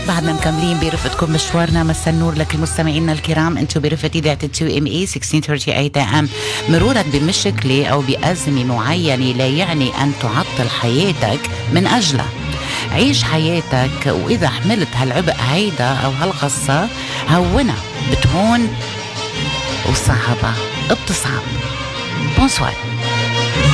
بعدنا مكملين برفقتكم مشوارنا. مساء النور لك المستمعين الكرام، انتم برفقة اذاعة 2ME 1638 AM. مرورك بمشكلة او بأزمة معينة لا يعني ان تعطل حياتك من اجلها. عيش حياتك، واذا حملت هالعبء هيدا او هالقصة هونها، بتهون وصعبة بتصعب. بونسوار.